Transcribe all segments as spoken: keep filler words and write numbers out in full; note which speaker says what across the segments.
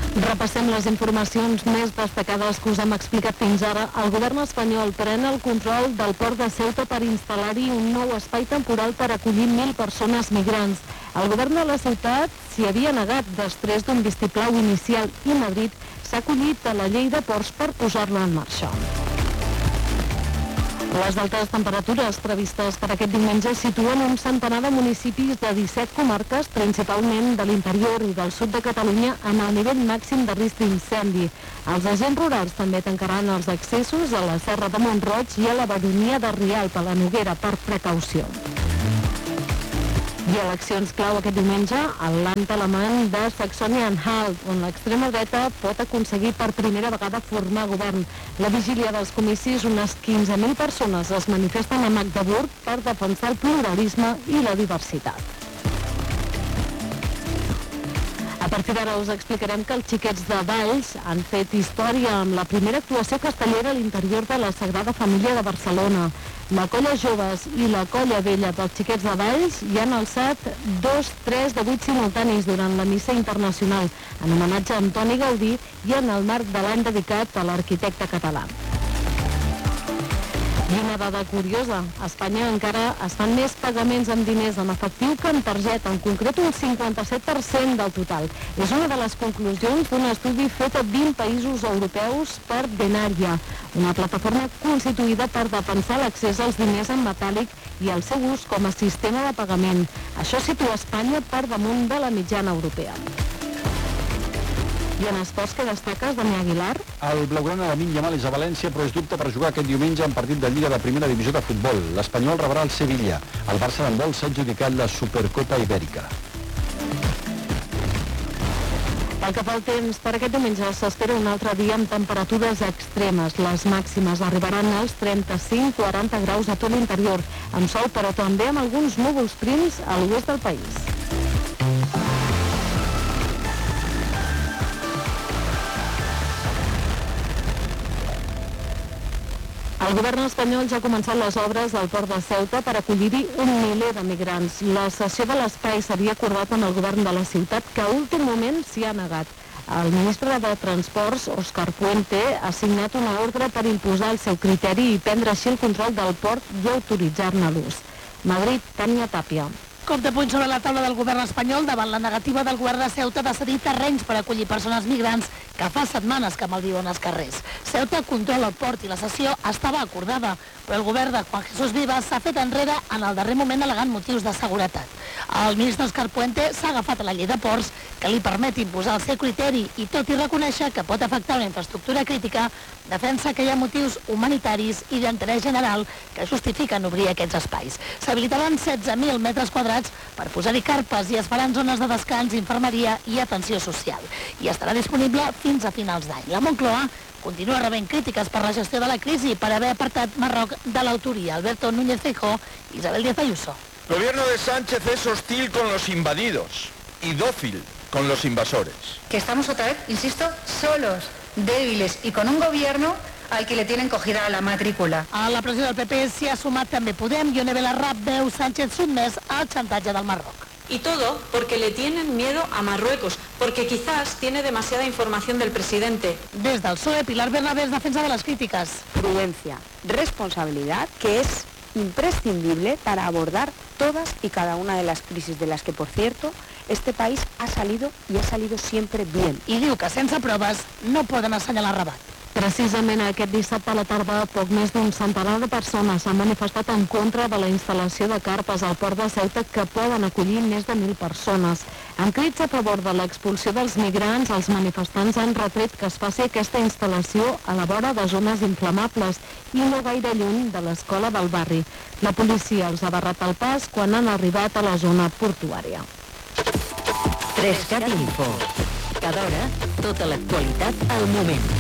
Speaker 1: Repassem les informacions més destacades que us hem explicat fins ara. El govern espanyol pren el control del port de Ceuta per instal·lar-hi un nou espai temporal per acollir mil persones migrants. El govern de la ciutat s'hi havia negat després d'un vistiplau inicial i Madrid s'ha acollit a la llei de ports per posar-la en marxa. Les altes temperatures previstes per aquest diumenge situen un centenar de municipis de disset comarques, principalment de l'interior i del sud de Catalunya, en el nivell màxim de risc d'incendi. Els agents rurals també tancaran els accessos a la Serra de Mont-roig i a la baronia de Rialp, a la Noguera, per precaució. I eleccions clau aquest diumenge al land alemany de Saxònia-Anhalt, on l'extrema dreta pot aconseguir per primera vegada formar govern. La vigília dels comicis, unes quinze mil persones es manifesten a Magdeburg per defensar el pluralisme i la diversitat. A partir d'ara us explicarem que els xiquets de Valls han fet història amb la primera actuació castellera a l'interior de la Sagrada Família de Barcelona. La colla joves i la colla vella dels xiquets de Valls hi han alçat dos, tres de vuit simultanis durant la missa internacional, en homenatge a Antoni Gaudí i en el marc de l'any dedicat a l'arquitecte català. I una dada curiosa, a Espanya encara es fan més pagaments amb diners en efectiu que en targeta, en concret un cinquanta-set per cent del total. És una de les conclusions d'un estudi fet a vint països europeus per Denaria, una plataforma constituïda per defensar l'accés als diners en metàl·lic i el seu ús com a sistema de pagament. Això situa Espanya per damunt de la mitjana europea. I en esports, que destaques, Damià Aguilar?
Speaker 2: El blaugrana Lamine Yamal és a València, però és dubte per jugar aquest diumenge en partit de Lliga de Primera Divisió de Futbol. L'Espanyol rebrà el Sevilla. El Barça d'handbol s'ha adjudicat la Supercopa Ibèrica.
Speaker 1: Pel que fa al temps, per aquest diumenge s'espera un altre dia amb temperatures extremes. Les màximes arribaran als trenta-cinc a quaranta graus a tot l'interior, amb sol, però també amb alguns núvols prims a l'oest del país. El govern espanyol ja ha començat les obres del port de Ceuta per acollir-hi un miler de migrants. La cessió de l'espai s'havia acordat amb el govern de la ciutat, que a últim moment s'hi ha negat. El ministre de Transports, Òscar Puente, ha signat una ordre per imposar el seu criteri i prendre així el control del port i autoritzar-ne l'ús. Madrid, Tània Tàpia.
Speaker 3: Cop de puny sobre la taula del govern espanyol davant la negativa del govern de Ceuta de cedir terrenys per acollir persones migrants que fa setmanes que malviuen als carrers. Ceuta controla el port i la cessió estava acordada, però el govern de Juan Jesús Vivas s'ha fet enrere en el darrer moment al·legant motius de seguretat. El ministre Òscar Puente s'ha agafat a la llei de ports que li permet imposar el seu criteri i, tot i reconèixer que pot afectar una infraestructura crítica, defensa que hi ha motius humanitaris i d'interès general que justifiquen obrir aquests espais. S'habilitaran setze mil metres quadrats per posar-hi carpes i es faran zones de descans, infermeria i atenció social. I estarà disponible fins a finals d'any. La Moncloa continua rebent crítiques per la gestió de la crisi per haver apartat Marroc de l'autoria. Alberto Núñez Feijóo i Isabel Díaz Ayuso.
Speaker 4: El gobierno de Sánchez es hostil con los invadidos y dócil con los invasores.
Speaker 5: Que estamos otra vez, insisto, solos, débiles y con un gobierno al que le tienen cogida la matrícula.
Speaker 3: A la pressió del P P s'hi ha sumat també Podem. Ione Belarra veu Sánchez sotmès al xantatge del Marroc.
Speaker 6: Y todo porque le tienen miedo a Marruecos, porque quizás tiene demasiada información del presidente.
Speaker 3: Des del P S O E, Pilar Bernabé es defensa de las críticas.
Speaker 7: Prudencia, responsabilidad, que es imprescindible para abordar todas y cada una de las crisis de las que, por cierto, este país ha salido y ha salido siempre bien.
Speaker 3: I diu que sense proves no poden assenyalar Rabat.
Speaker 1: Precisament aquest dissabte a la tarda, poc més d'un centenar de persones s'han manifestat en contra de la instal·lació de carpes al port de Ceuta que poden acollir més de mil persones. En crits a favor de l'expulsió dels migrants, els manifestants han retret que es faci aquesta instal·lació a la vora de zones inflamables i no gaire lluny de l'escola del barri. La policia els ha barrat el pas quan han arribat a la zona portuària.
Speaker 8: Trescat Info. Cada hora, tota l'actualitat al moment.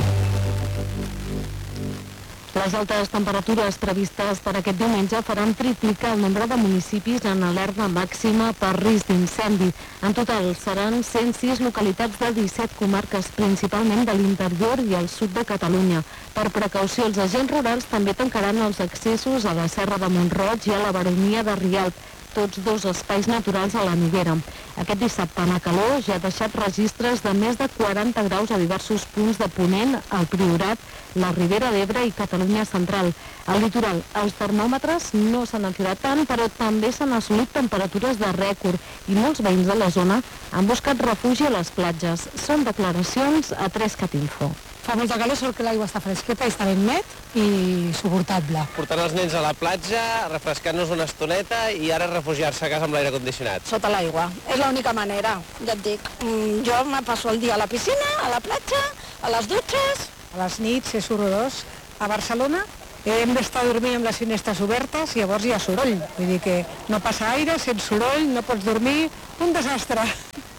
Speaker 1: Les altes temperatures previstes per aquest diumenge faran triplicar el nombre de municipis en alerta màxima per risc d'incendi. En total seran cent sis localitats de disset comarques, principalment de l'interior i el sud de Catalunya. Per precaució, els agents rurals també tancaran els accessos a la Serra de Mont-roig i a la baronia de Rialp. tots dos espais naturals a la Noguera. Aquest dissabte la calor ja ha deixat registres de més de quaranta graus a diversos punts de Ponent, el Priorat, la Ribera d'Ebre i Catalunya Central. Al litoral, els termòmetres no s'han enfilat tant, però també s'han assolit temperatures de rècord i molts veïns de la zona han buscat refugi a les platges. Són declaracions a tres cat info.
Speaker 9: Fa molta calor, sort que l'aigua està fresqueta i està ben net i suportable.
Speaker 10: Portant els nens a la platja, refrescant-nos una estoneta i ara refugiar-se a casa amb l'aire condicionat.
Speaker 9: Sota l'aigua, és l'única manera, ja et dic. Jo me passo el dia a la piscina, a la platja, a les dutxes. A les nits és horrorós. A Barcelona hem d'estar dormint amb les finestres obertes i llavors hi ha soroll. Vull dir que no passa aire, sense soroll, no pots dormir, un desastre.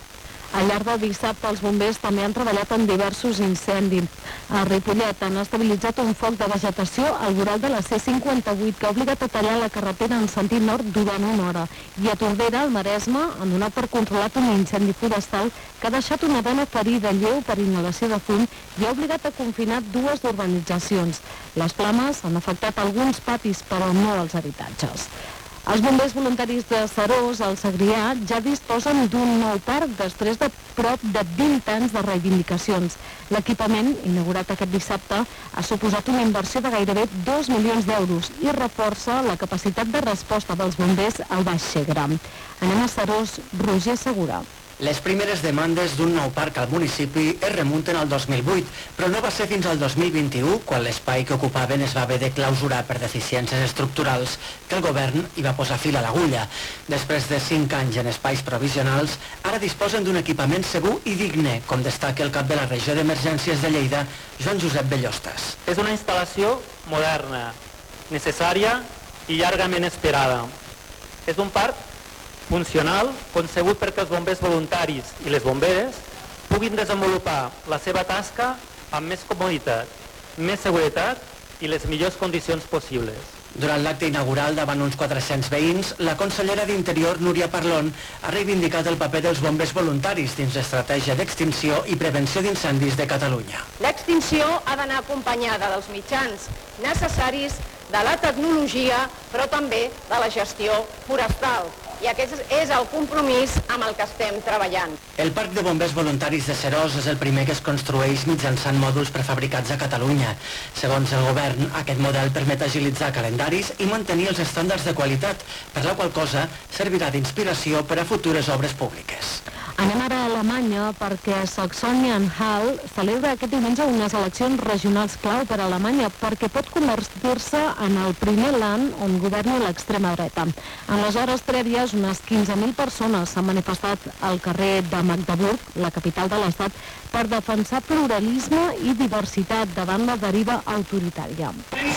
Speaker 1: Al llarg del dissabte, els bombers també han treballat en diversos incendis. A Ripollet han estabilitzat un foc de vegetació al voral de la C cinquanta-vuit que ha obligat a tallar la carretera en sentit nord durant una hora. I a Tordera, al Maresme, han donat per controlat un incendi forestal que ha deixat una dona ferida lleu per inhalació de fum i ha obligat a confinar dues urbanitzacions. Les flames han afectat alguns patis, però no els habitatges. Els bombers voluntaris de Serós, al Segrià, ja disposen d'un nou parc després de prop de vint anys de reivindicacions. L'equipament, inaugurat aquest dissabte, ha suposat una inversió de gairebé dos milions d'euros i reforça la capacitat de resposta dels bombers al Baix Segre. Anem a Serós, Roger Segura.
Speaker 11: Les primeres demandes d'un nou parc al municipi es remunten al dos mil vuit, però no va ser fins al dos mil vint-i-u, quan l'espai que ocupaven es va haver de clausurar per deficiències estructurals, que el govern hi va posar fil a l'agulla. Després de cinc anys en espais provisionals, ara disposen d'un equipament segur i digne, com destaca el cap de la regió d'emergències de Lleida, Joan Josep Bellostas.
Speaker 12: És una instal·lació moderna, necessària i llargament esperada. És un parc funcional, concebut perquè els bombers voluntaris i les bomberes puguin desenvolupar la seva tasca amb més comoditat, més seguretat i les millors condicions possibles.
Speaker 11: Durant l'acte inaugural davant uns quatre-cents veïns, la consellera d'Interior, Núria Parlon, ha reivindicat el paper dels bombers voluntaris dins l'estratègia d'extinció i prevenció d'incendis de Catalunya.
Speaker 13: L'extinció ha d'anar acompanyada dels mitjans necessaris, de la tecnologia, però també de la gestió forestal. I aquest és el compromís amb el que estem treballant.
Speaker 11: El Parc de Bombers Voluntaris de Serós és el primer que es construeix mitjançant mòduls prefabricats a Catalunya. Segons el govern, aquest model permet agilitzar calendaris i mantenir els estàndards de qualitat, per la qual cosa servirà d'inspiració per a futures obres públiques.
Speaker 1: Anem ara a Alemanya perquè Saxònia-Anhalt celebra aquest diumenge unes eleccions regionals clau per a Alemanya perquè pot convertir-se en el primer land on governi l'extrema dreta. En les hores prèvies, unes quinze mil persones s'han manifestat al carrer de Magdeburg, la capital de l'estat, per defensar pluralisme i diversitat davant la deriva autoritària.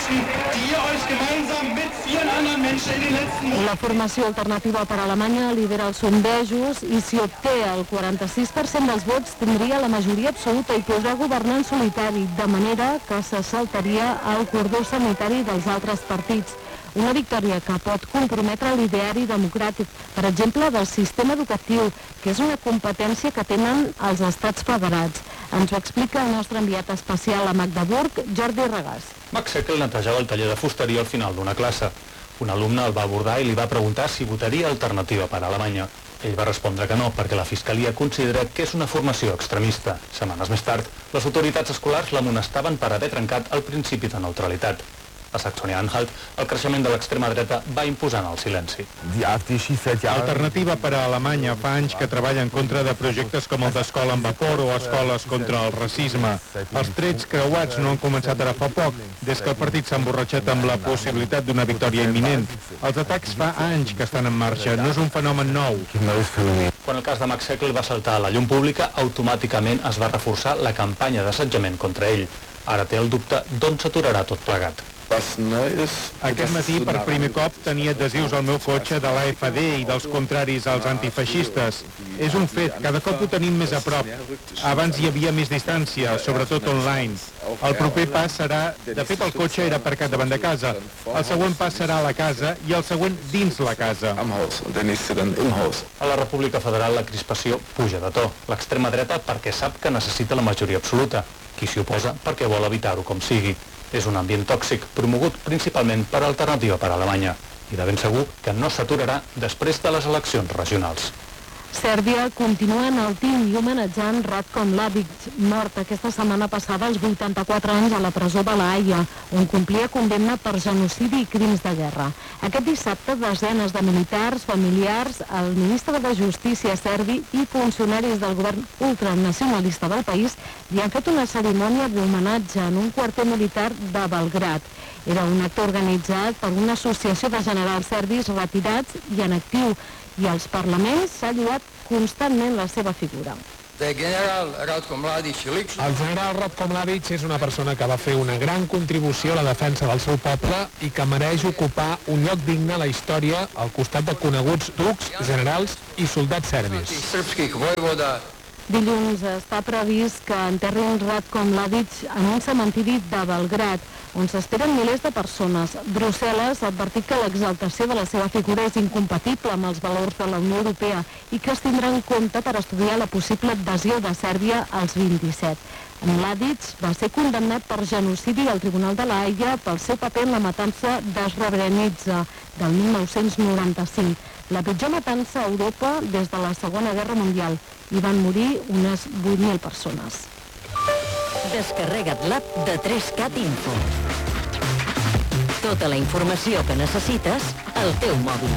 Speaker 1: La formació alternativa per a Alemanya lidera els sondejos i si obté el quaranta-sis per cent dels vots tindria la majoria absoluta i podrà governar en solitari, de manera que se saltaria el cordó sanitari dels altres partits. Una victòria que pot comprometre l'ideari democràtic, per exemple, del sistema educatiu, que és una competència que tenen els estats federats. Ens ho explica el nostre enviat especial a Magdeburg, Jordi Regàs.
Speaker 14: Max Eckel netejava el taller de fusteria al final d'una classe. Un alumne el va abordar i li va preguntar si votaria alternativa per a Alemanya. Ell va respondre que no, perquè la Fiscalia considera que és una formació extremista. Setmanes més tard, les autoritats escolars l'amonestaven per haver trencat el principi de neutralitat. A Saxònia-Anhalt, el creixement de l'extrema dreta va imposant el silenci.
Speaker 15: Alternativa per a Alemanya fa anys que treballa en contra de projectes com el d'Escola amb Vapor o Escoles contra el racisme. Els trets creuats no han començat ara fa poc, des que el partit s'ha emborratxat amb la possibilitat d'una victòria imminent. Els atacs fa anys que estan en marxa, no és un fenomen nou.
Speaker 14: Quan el cas de Max Eckel va saltar a la llum pública, automàticament es va reforçar la campanya d'assetjament contra ell. Ara té el dubte d'on s'aturarà tot plegat.
Speaker 15: Aquest matí, per primer cop, tenia adhesius al meu cotxe de l'A F D i dels contraris als antifeixistes. És un fet, cada cop ho tenim més a prop. Abans hi havia més distància, sobretot online. El proper pas serà... De fet, el cotxe era aparcat davant de casa. El següent pas serà a la casa i el següent dins la casa.
Speaker 14: A la República Federal la crispació puja de to. L'extrema dreta perquè sap que necessita la majoria absoluta. Qui s'hi oposa perquè vol evitar-ho com sigui. És un ambient tòxic, promogut principalment per Alternativa per Alemanya. i de ben segur que no s'aturarà després de les eleccions regionals.
Speaker 1: Sèrbia continua enaltint i homenatjant Ratko Mladic, mort aquesta setmana passada als vuitanta-quatre anys a la presó de La Haia, on complia condemna per genocidi i crims de guerra. Aquest dissabte, desenes de militars, familiars, el ministre de Justícia serbi i funcionaris del govern ultranacionalista del país li han fet una cerimònia d'homenatge en un quarter militar de Belgrad. Era un acte organitzat per una associació de generals serbis retirats i en actiu, i als parlaments s'ha lloat constantment la seva figura.
Speaker 16: El general Ratko Mladic és una persona que va fer una gran contribució a la defensa del seu poble i que mereix ocupar un lloc digne a la història al costat de coneguts ducs, generals i soldats serbis.
Speaker 1: Dilluns està previst que enterrin Ratko Mladic en un cementiri de Belgrad, on s'esperen milers de persones. Brussel·les ha advertit que l'exaltació de la seva figura és incompatible amb els valors de la Unió Europea i que es tindrà en compte per estudiar la possible adhesió de Sèrbia als vint-i-set. Mladic va ser condemnat per genocidi al Tribunal de La Haia pel seu paper en la matança de Srebrenica del mil nou-cents noranta-cinc, la pitjor matança a Europa des de la Segona Guerra Mundial. Hi van morir unes vuit mil persones.
Speaker 8: Descarrega't l'app de tres cat Info. Tota la informació que necessites al teu mòbil.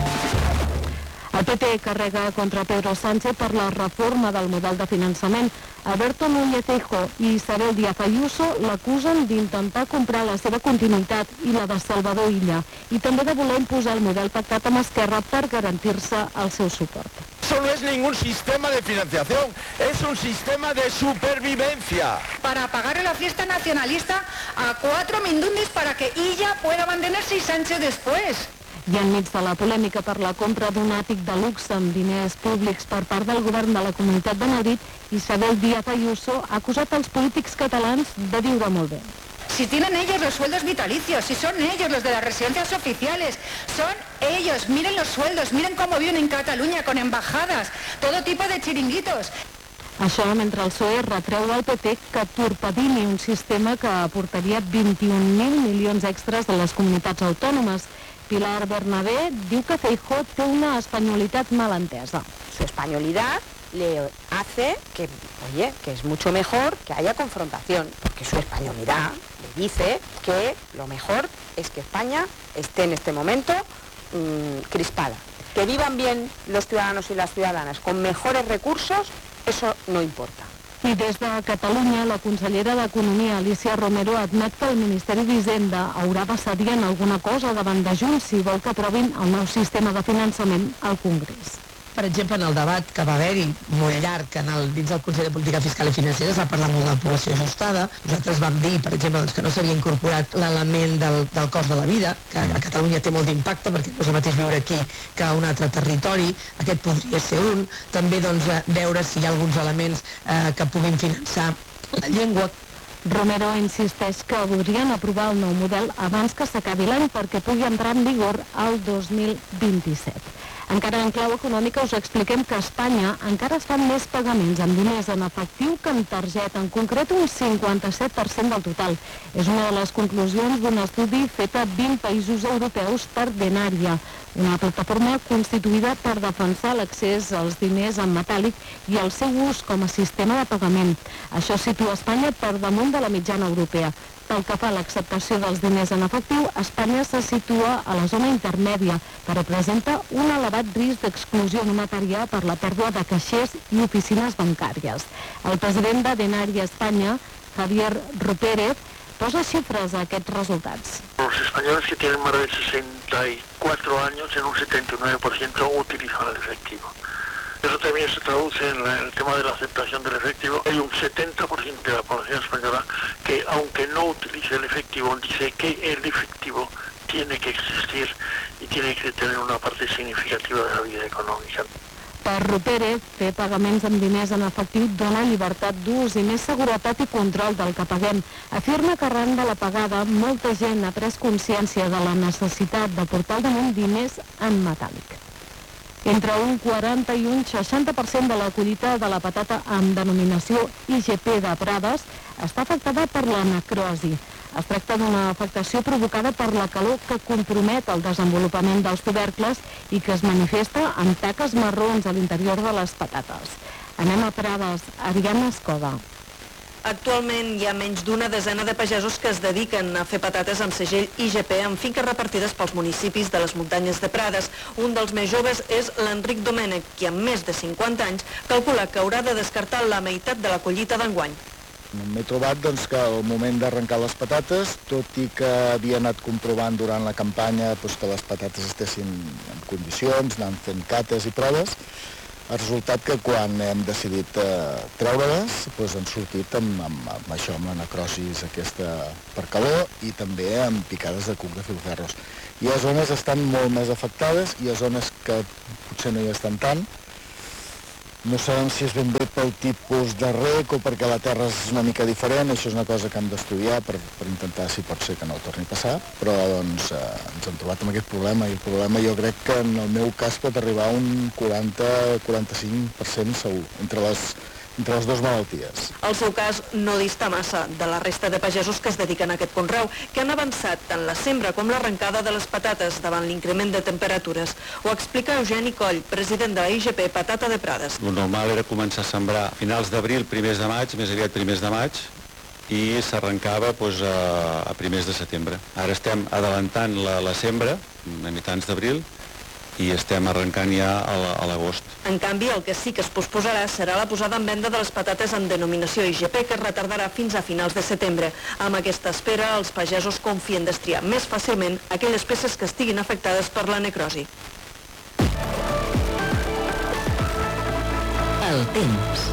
Speaker 1: El P P carrega contra Pedro Sánchez per la reforma del model de finançament. Alberto Núñez Feijóo i Isabel Díaz Ayuso l'acusen d'intentar comprar la seva continuïtat i la de Salvador Illa, i també de voler imposar el model pactat amb Esquerra per garantir-se el seu suport.
Speaker 4: Eso no es ningún sistema de financiación, es un sistema de supervivencia.
Speaker 5: Para pagarle la fiesta nacionalista a cuatro mindundis para que Illa pueda mantenerse y Sánchez después.
Speaker 1: I enmig de la polèmica per la compra d'un àtic de luxe amb diners públics per part del govern de la Comunitat de Madrid, Isabel Díaz Ayuso ha acusat els polítics catalans de viure molt bé.
Speaker 5: Si tienen ellos los sueldos vitalicios, si son ellos los de las residencias oficiales, son ellos, miren los sueldos, miren cómo viven en Cataluña con embajadas, todo tipo de chiringuitos.
Speaker 1: Això mentre el P S O E retreu al P P que torpedini un sistema que aportaria vint-i-un mil milions extras de les comunitats autònomes. Pilar Bernabé diu que Feijóo té una españolitat mal entesa.
Speaker 7: Su españolidad le hace que, oye, que es mucho mejor que haya confrontación, porque su españolidad le dice que lo mejor es que España esté en este momento mmm, crispada. Que vivan bien los ciudadanos y las ciudadanas con mejores recursos, eso no importa.
Speaker 1: I des de Catalunya, la consellera d'Economia, Alicia Romero, admet que el Ministeri d'Hisenda haurà de cedir en alguna cosa davant de Junts si vol que aprovin el nou sistema de finançament al Congrés.
Speaker 3: Per exemple, en el debat que va haver-hi molt llarg en el, dins del Consell de Política Fiscal i Financera es va parlar molt de la població ajustada. Nosaltres vam dir, per exemple, doncs, que no s'havia incorporat l'element del, del cost de la vida, que a Catalunya té molt d'impacte perquè no és el mateix viure aquí que a un altre territori. Aquest podria ser un. També doncs, veure si hi ha alguns elements eh, que puguin finançar la llengua.
Speaker 1: Romero insisteix que voldrien aprovar el nou model abans que s'acabi l'any perquè pugui entrar en vigor el dos mil vint-i-set. Encara en clau econòmica us expliquem que a Espanya encara es fan més pagaments amb diners en efectiu que en targeta, en concret un cinquanta-set per cent del total. És una de les conclusions d'un estudi fet a vint països europeus per Denaria, una plataforma constituïda per defensar l'accés als diners en metàl·lic i el seu ús com a sistema de pagament. Això situa Espanya per damunt de la mitjana europea. Pel que fa a l'acceptació dels diners en efectiu, Espanya se situa a la zona intermèdia, però presenta un elevat risc d'exclusió monetària per la pèrdua de caixers i oficines bancàries. El president de Denaria Espanya, Javier Rupérez, posa xifres a aquests resultats.
Speaker 17: Los españoles que tienen más de sesenta y cuatro años en un setenta y nueve por ciento utilizan el efectivo. Eso también se traduce en, la, en el tema de la aceptación del efectivo. Hay un setenta por ciento de la población española que, aunque no utilice el efectivo, dice que el efectivo tiene que existir y tiene que tener una parte significativa de la vida econòmica.
Speaker 1: Per Rupérez, fer pagaments amb diners en efectiu dona llibertat d'ús i més seguretat i control del que paguem. Afirma que arran de la pagada, molta gent ha pres consciència de la necessitat de portar al damunt diners en metàl·lic. Entre un quaranta i un seixanta per cent de la collita de la patata amb denominació I G P de Prades està afectada per la necrosi. Es tracta d'una afectació provocada per la calor que compromet el desenvolupament dels tubercles i que es manifesta en taques marrons a l'interior de les patates. Anem a Prades. Ariadna Escoda.
Speaker 18: Actualment hi ha menys d'una desena de pagesos que es dediquen a fer patates amb segell I G P en finques repartides pels municipis de les muntanyes de Prades. Un dels més joves és l'Enric Domènech, qui amb més de cinquanta anys calcula que haurà de descartar la meitat de la collita d'enguany.
Speaker 19: M'he trobat doncs, que al moment d'arrencar les patates, tot i que havia anat comprovant durant la campanya doncs, que les patates estessin en condicions, anant fent cates i proves, ha resultat que quan hem decidit eh, treure-les doncs han sortit amb, amb, amb això, amb la necrosis aquesta per calor i també amb picades de cuc de filferros. Hi ha zones que estan molt més afectades, hi ha zones que potser no hi estan tant. No sabem si és ben bé pel tipus de rec o perquè la terra és una mica diferent, això és una cosa que hem d'estudiar per, per intentar si pot ser que no torni a passar, però doncs, eh, ens hem trobat amb aquest problema i el problema jo crec que en el meu cas pot arribar a un quaranta a quaranta-cinc per cent segur, entre les, entre les dues malalties.
Speaker 18: El seu cas no dista massa de la resta de pagesos que es dediquen a aquest conreu, que han avançat tant la sembra com l'arrencada de les patates davant l'increment de temperatures. Ho explica Eugeni Coll, president de la I G P Patata de Prades.
Speaker 2: El normal era començar a sembrar a finals d'abril, primers de maig, més aviat primers de maig, i s'arrencava doncs, a, a primers de setembre. Ara estem adelantant la, la sembra, a mitjans d'abril, i estem arrencant ja a l'agost.
Speaker 18: En canvi, el que sí que es posposarà serà la posada en venda de les patates en denominació I G P, que es retardarà fins a finals de setembre. Amb aquesta espera, els pagesos confien destriar més fàcilment aquelles peces que estiguin afectades per la necrosi.
Speaker 8: El temps.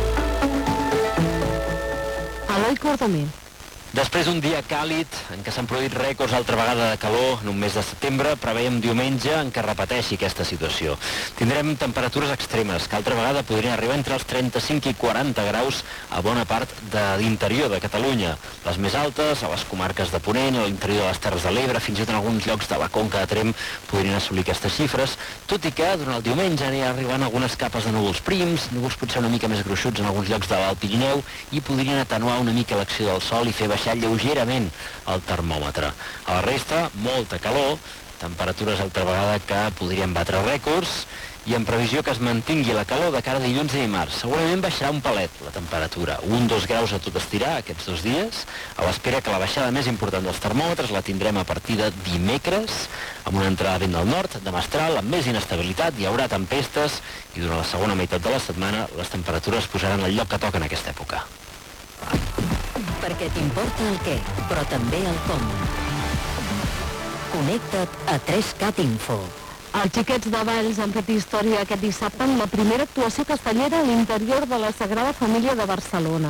Speaker 1: Eloi Cordomí.
Speaker 20: Després d'un dia càlid, en què s'han produït rècords altra vegada de calor en un mes de setembre, preveiem diumenge en què repeteixi aquesta situació. Tindrem temperatures extremes, que altra vegada podrien arribar entre els trenta-cinc i quaranta graus a bona part de l'interior de Catalunya. Les més altes, a les comarques de Ponent, a l'interior de les Terres de l'Ebre, fins i tot en alguns llocs de la Conca de Tremp podrien assolir aquestes xifres, tot i que durant el diumenge aniran arribant algunes capes de núvols prims, núvols potser una mica més gruixuts en alguns llocs de l'Alt Pirineu, i podrien atenuar una mica l'acció del sol i fer baixar lleugerament el termòmetre. A la resta, molta calor, temperatures altra vegada que podrien batre rècords, i en previsió que es mantingui la calor de cara a dilluns i dimarts. Segurament baixarà un palet la temperatura, un dos graus a tot estirar aquests dos dies, a l'espera que la baixada més important dels termòmetres la tindrem a partir de dimecres, amb una entrada vent del nord, de mestral, amb més inestabilitat, hi haurà tempestes, i durant la segona meitat de la setmana les temperatures posaran el lloc que toca en aquesta època.
Speaker 8: Perquè t'importa el què, però també el com. Connecta't a tres cat Info.
Speaker 1: Els Xiquets de Valls han fet història aquest dissabte en la primera actuació castellera a l'interior de la Sagrada Família de Barcelona.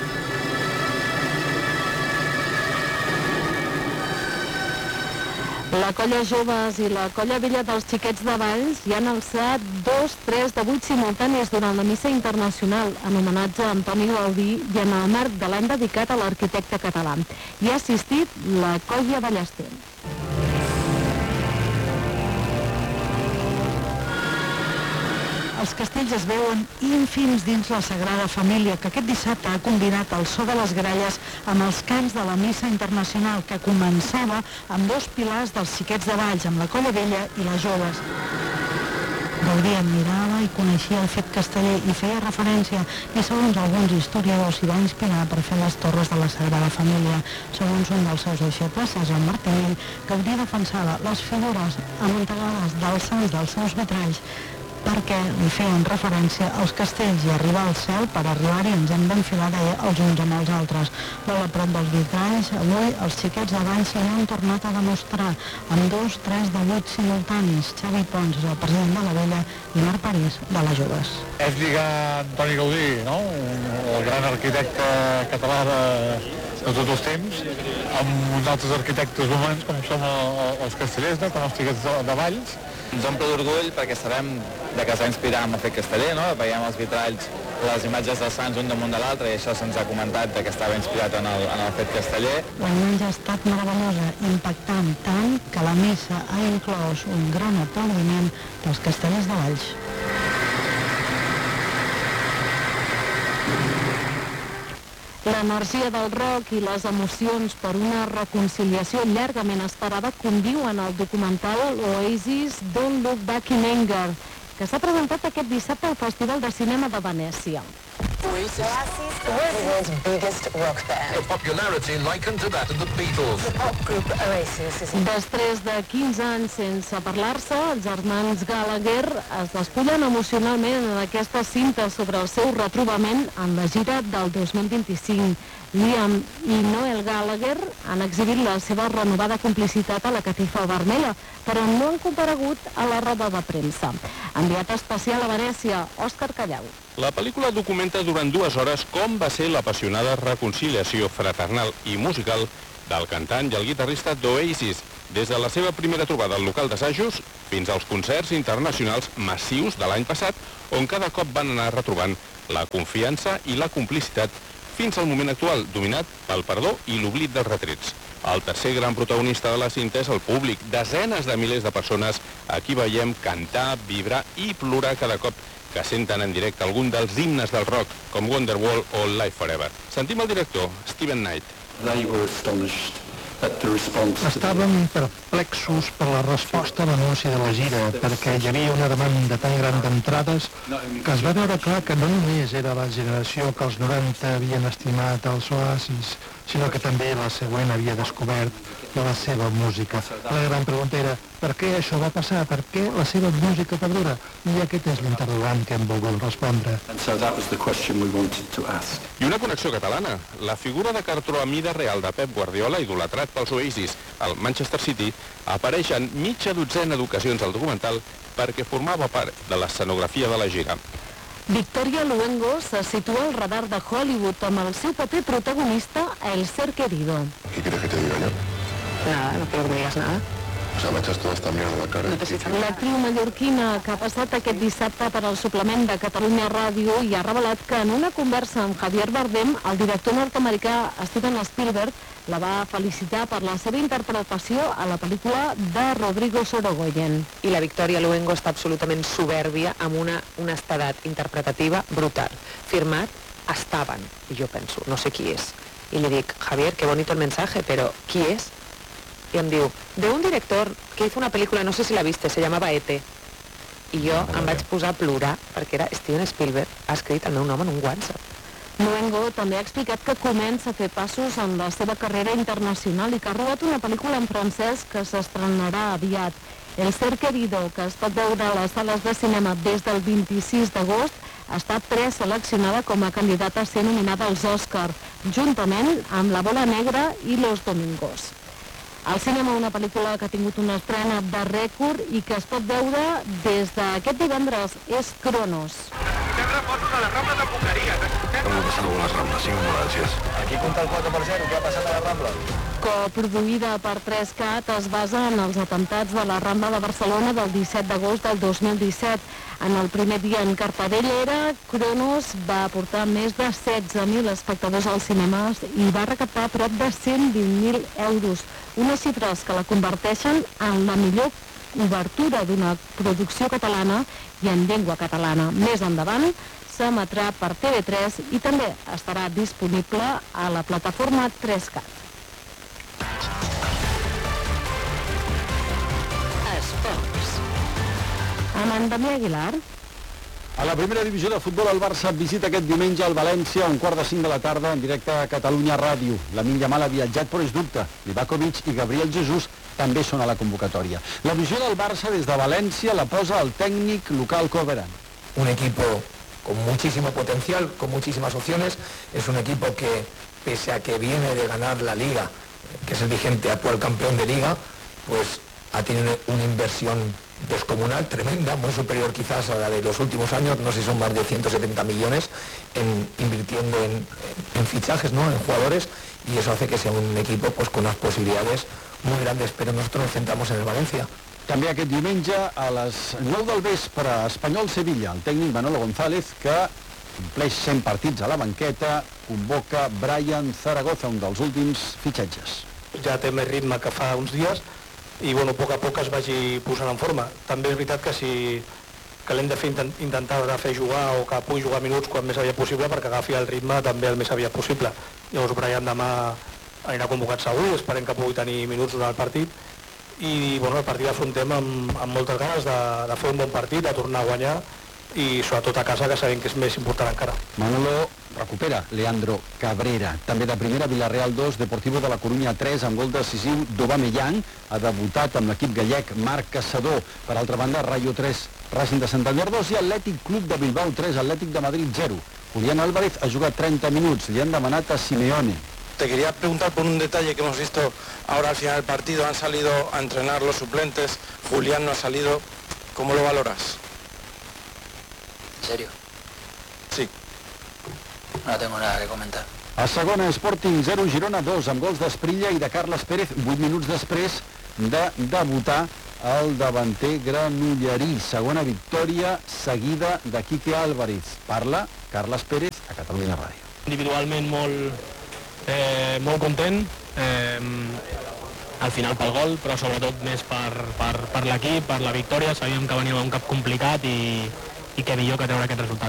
Speaker 1: La colla Joves i la colla Vella dels Xiquets de Valls hi han alçat dos, tres de vuit simultanis durant la missa internacional en homenatge a Antoni Gaudí i en el marc de l'any dedicat a l'arquitecte català. Hi ha assistit la colla Ballester.
Speaker 21: Els castells es veuen ínfims dins la Sagrada Família, que aquest dissabte ha combinat el so de les gralles amb els cants de la missa internacional, que començava amb dos pilars dels Xiquets de Valls, amb la colla vella i les joves. Gaudí admirava i coneixia el fet casteller i feia referència, i segons alguns historiadors s'hi va inspirar per fer les torres de la Sagrada Família. Segons un dels seus deixebles, César Martinell, Gaudí defensava les figures amuntegades dels sants dels seus vitralls, perquè li feien referència als castells i arribar al cel, per arribar-hi ens hem d'enfilar, deia, els uns amb els altres. Molt a prop dels vitralls, avui els Xiquets de Valls s'hi han tornat a demostrar amb dos, tres de vuit simultanis. Xavi Pons és el president de la Vella i Marc París de les Joves.
Speaker 22: És lligar Antoni Gaudí, no? El gran arquitecte català de, de tots els temps, amb uns altres arquitectes humans com són els castellers, no? Com els Xiquets de, de Valls.
Speaker 23: Ens omple d'orgull perquè sabem de que es va inspirar en el fet casteller, no? Veiem els vitralls, les imatges dels sants un damunt de l'altre, i això se'ns ha comentat de que estava inspirat en el, en el fet casteller.
Speaker 21: La imatge ha estat meravellosa, impactant tant que la missa ha inclòs un gran aplaudiment dels castellers de Valls.
Speaker 1: L'energia del rock i les emocions per una reconciliació llargament esperada conviuen al documental Oasis Don't Look Back in Anger, que s'ha presentat aquest dissabte al Festival de Cinema de Venècia.
Speaker 6: Oasis, the world's biggest rock band. A popularity likened to that of the Beatles. The pop group Oasis is...
Speaker 1: Després de quinze anys sense parlar-se, els germans Gallagher es despullen emocionalment en aquesta cinta sobre el seu retrobament en la gira del dos mil vint-i-cinc. Liam i Noel Gallagher han exhibit la seva renovada complicitat a la catifa vermella, però no han comparegut a la roda de premsa. Enviat especial a Venècia, Òscar Callau.
Speaker 9: La pel·lícula documenta durant dues hores com va ser l'apassionada reconciliació fraternal i musical del cantant i el guitarrista d'Oasis, des de la seva primera trobada al local d'assajos fins als concerts internacionals massius de l'any passat, on cada cop van anar retrobant la confiança i la complicitat fins al moment actual, dominat pel perdó i l'oblit dels retrets. El tercer gran protagonista de la cinta és el públic, desenes de milers de persones a qui veiem cantar, vibrar i plorar cada cop que senten en directe algun dels himnes del rock, com Wonderwall o Live Forever. Sentim el director, Steven Knight.
Speaker 10: They were astonished at the response.
Speaker 24: Estàvem perplexos per la resposta a l'anunci de la gira, perquè hi havia una demanda tan gran d'entrades que es va veure clar que no només era la generació que els noranta havien estimat els Oasis, sinó que també la següent havia descobert de la seva música. La gran pregunta era, per què això va passar? Per què la seva música perdura? I aquest és l'interrogant que hem volgut respondre.
Speaker 10: And so that was the question we wanted to ask.
Speaker 9: I una connexió catalana. La figura de cartró a mida real de Pep Guardiola, idolatrat pels Oasis al Manchester City, apareix en mitja dotzena d'ocasions al documental perquè formava part de l'escenografia de la gira.
Speaker 1: Victoria Luengo se situa al radar de Hollywood amb el seu paper protagonista a El Ser Querido.
Speaker 25: ¿Qué quieres que te diga yo?
Speaker 7: Nada, no quiero que me digas nada.
Speaker 25: O sea, me echas toda esta mierda a la cara.
Speaker 1: L'actriu mallorquina que ha passat aquest dissabte per al suplement de Catalunya Ràdio i ha revelat que en una conversa amb Javier Bardem, el director nord-americà Steven Spielberg la va felicitar per la seva interpretació a la pel·lícula de Rodrigo Sorogoyen.
Speaker 7: I la Victoria Luengo està absolutament soberbia amb una honestedat interpretativa brutal. Firmat, estaven. I jo penso, no sé qui és. I li dic, Javier, qué bonito el mensaje, pero ¿qui és? I em diu, de un director que hizo una pel·lícula, no sé si la viste, se llamava E T. I jo em vaig posar a plorar perquè era Steven Spielberg, ha escrit el meu nom en un WhatsApp.
Speaker 1: Luengo també ha explicat que comença a fer passos en la seva carrera internacional i que ha rodat una pel·lícula en francès que s'estrenarà aviat. El Ser Querido, que es pot veure a les sales de cinema des del vint-i-sis d'agost, ha estat preseleccionada com a candidata a ser nominada als Òscar, juntament amb La Bola Negra i Los Domingos. Al cinema, una pel·lícula que ha tingut una estrena de rècord i que es pot veure des d'aquest divendres és Cronos.
Speaker 4: Aquí compta el quatre per zero, què ha passat a la Rambla?
Speaker 1: Coproduïda per tres cat, es basa en els atemptats de la Rambla de Barcelona del disset d'agost del dos mil disset. En el primer dia en cartellera, Cronos va aportar més de setze mil espectadors als cinemes i va recaptar prop de cent vint mil euros, unes xifres que la converteixen en la millor obertura d'una producció catalana i en llengua catalana. Més endavant s'emetrà per T V tres i també estarà disponible a la plataforma tres cat.
Speaker 8: Esports.
Speaker 1: Amb en Damià Aguilar.
Speaker 26: A la primera divisió de futbol, el Barça visita aquest diumenge al València a un quart de cinc de la tarda en directe a Catalunya Ràdio. Lamine Yamal ha viatjat, però és dubte. Livakovic i Gabriel Jesús també són a la convocatòria. La visió del Barça des de València la posa el tècnic local Coveran.
Speaker 27: Un equipo con muchísimo potencial, con muchísimas opciones. Es un equipo que, pese a que viene de ganar la Liga, que es el vigente actual campeón de Liga, pues ha tenido una inversión descomunal, tremenda, muy superior quizás a la de los últimos años, no sé si son más de ciento setenta millones, en, invirtiendo en, en, en fichajes, ¿no?, en jugadores, y eso hace que sea un equipo pues con unas posibilidades muy grandes, pero nosotros nos centramos en el Valencia.
Speaker 26: També aquest diumenge a les nou del vespre, Espanyol-Sevilla, el tècnic Manolo González, que compleix cent partits a la banqueta, convoca Brian Zaragoza, un dels últims fitxatges.
Speaker 28: Ja té més ritme que fa uns dies i bueno, a poc a poc es vagi posant en forma. També és veritat que si
Speaker 27: que l'hem de fer, intentar de fer jugar o que pugui jugar minuts quan més aviat possible perquè agafi el ritme també el més aviat possible. Llavors Brian demà anirà convocat segur, esperem que pugui tenir minuts durant el partit i bueno, el partit l'afrontem amb, amb moltes ganes de, de fer un bon partit, de tornar a guanyar i sobretot a casa, que sabem que és més important encara.
Speaker 26: Manolo recupera Leandro Cabrera. També de primera, Villarreal dos, Deportivo de la Coruña tres, amb gol decisiu d'Aubameyang. Ha debutat amb l'equip gallec Marc Caçador. Per altra banda, Rayo tres, Racing de Santander dos i Atlètic Club de Bilbao tres, Atlètic de Madrid zero. Julián Álvarez ha jugat treinta minuts, li han demanat a Simeone.
Speaker 5: Te quería preguntar por un detalle que hemos visto ahora al final del partido. Han salido a entrenar los suplentes, Julián no ha salido. ¿Cómo lo valoras?
Speaker 11: ¿En serio?
Speaker 5: Sí.
Speaker 11: No tengo nada que comentar.
Speaker 26: A segona, Sporting zero, Girona dos, amb gols d'Esprilla i de Carles Pérez, vuit minuts després de debutar el davanter granollerí. Segona victòria seguida de Quique Álvarez. Parla Carles Pérez a Catalunya Ràdio.
Speaker 12: Individualment molt, eh, molt content, eh, al final pel gol, però sobretot més per, per, per l'equip, per la victòria. Sabíem que venia un cap complicat i, i que millor que treure aquest resultat.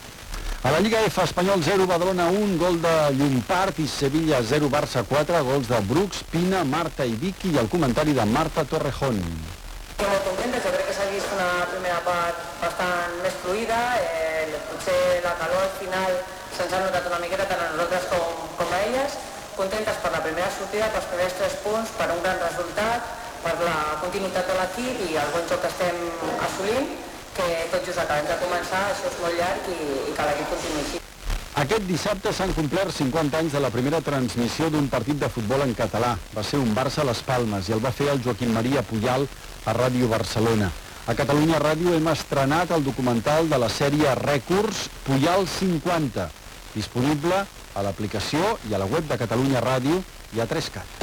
Speaker 26: A la Lliga F, Espanyol zero, Badalona un, gol de Llompart i Sevilla zero, Barça quatre, gols de Brooks, Pina, Marta i Vicky i el comentari de Marta Torrejón.
Speaker 13: Estic molt contenta, jo crec que s'ha vist una primera part bastant més fluida, eh, potser la calor al final se'ns ha notat una miqueta tant a nosaltres com, com a elles, contentes per la primera sortida, pels primers tres punts, per un gran resultat, per la continuïtat de l'equip i el bon joc que estem assolint, que tot just acabem de començar, això és molt llarg i, i que l'equip continuï així.
Speaker 26: Aquest dissabte s'han complert cinquanta anys de la primera transmissió d'un partit de futbol en català. Va ser un Barça-Les Palmes i el va fer el Joaquim Maria Pujal a Ràdio Barcelona. A Catalunya Ràdio hem estrenat el documental de la sèrie Rècords Pujal cinquanta, disponible a l'aplicació i a la web de Catalunya Ràdio i a tres cat.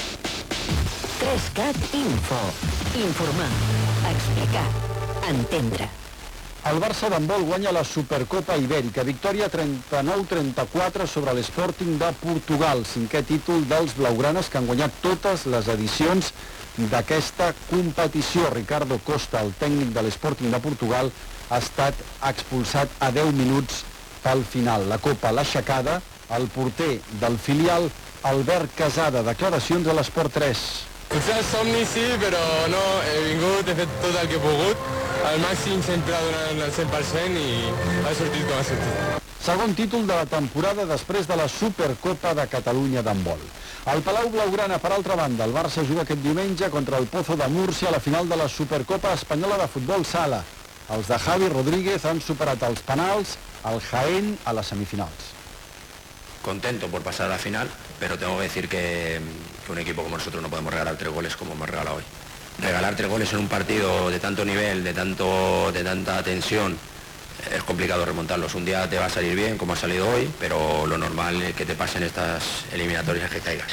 Speaker 8: tres cat Info. Informar, explicar, entendre.
Speaker 26: El Barça d'handbol guanya la Supercopa Ibèrica, victòria trenta-nou a trenta-quatre sobre l'Sporting de Portugal, cinquè títol dels blaugranes que han guanyat totes les edicions d'aquesta competició. Ricardo Costa, el tècnic de l'Sporting de Portugal, ha estat expulsat a deu minuts pel final. La Copa l'ha aixecada el porter del filial, Albert Casada. Declaracions a l'Esport tres.
Speaker 14: Potser el somni sí, però no, he vingut, he fet tot el que he pogut, al màxim sempre donant el cent per cent i ha sortit com ha sortit.
Speaker 26: Segon títol de la temporada després de la Supercopa de Catalunya d'handbol. Al Palau Blaugrana, per altra banda, el Barça juga aquest diumenge contra el Pozo de Múrcia a la final de la Supercopa Espanyola de Futbol Sala. Els de Javi Rodríguez han superat els penals al Jaén a les semifinals.
Speaker 15: Contento por pasar a la final, pero tengo que decir que, que un equipo como nosotros no podemos regalar tres goles como hemos regalado hoy. Regalar tres goles en un partido de tanto nivel, de, tanto, de tanta tensión, es complicado remontarlos. Un día te va a salir bien, como ha salido hoy, pero lo normal es que te pasen estas eliminatorias es que caigas.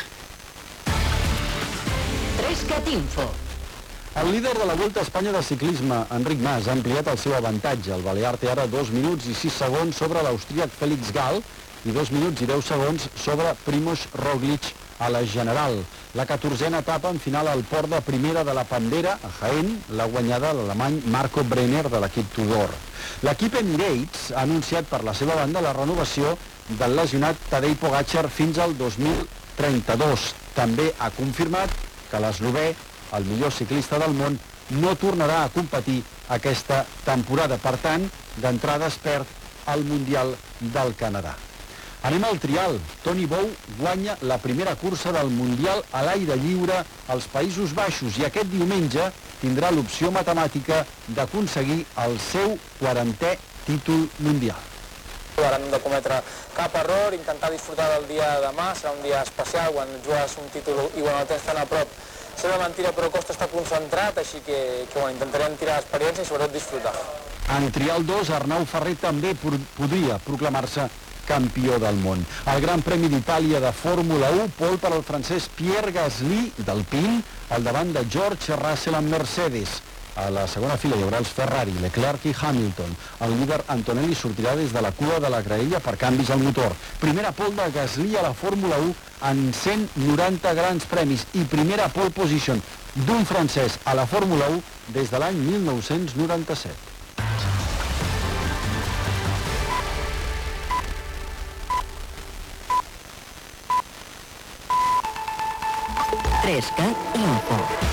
Speaker 8: tres cat Info.
Speaker 26: El líder de la Volta a Espanya de ciclisme, Enric Mas, ha ampliat el seu avantatge. El balear té ara dos minuts i sis segons sobre l'austríac Félix Gal i dos minuts i deu segons sobre Primož Roglic a la general. La catorzena etapa en final al port de Primera de la Pandera, a Jaén, l'ha guanyada l'alemany Marco Brenner de l'equip Tudor. L'equip Emirates ha anunciat per la seva banda la renovació del lesionat Tadej Pogačar fins al dos mil trenta-dos. També ha confirmat que l'eslovè, el millor ciclista del món, no tornarà a competir aquesta temporada. Per tant, d'entrada es perd el Mundial del Canadà. Anem al trial. Toni Bou guanya la primera cursa del Mundial a l'aire lliure als Països Baixos i aquest diumenge tindrà l'opció matemàtica d'aconseguir el seu quarantè títol mundial.
Speaker 13: Ara no hem de cometre cap error, intentar disfrutar del dia de demà, serà un dia especial quan jugues un títol i quan el tens tan a prop. Sembla mentira, però costa estar concentrat, així que, que bueno, intentarem tirar l'experiència i sobretot disfrutar.
Speaker 26: En trial dos, Arnau Ferrer també podria proclamar-se campió del món. El Gran Premi d'Itàlia de Fórmula u, pol per al francès Pierre Gasly d'Alpine, al davant de George Russell amb Mercedes. A la segona fila hi haurà els Ferrari, Leclerc i Hamilton. El líder Antonelli sortirà des de la cua de la graella per canvis al motor. Primera pole de Gasly a la Fórmula u en cent noranta grans premis i primera pole position d'un francès a la Fórmula u des de l'any mil nou-cents noranta-set.
Speaker 8: tres cat Info.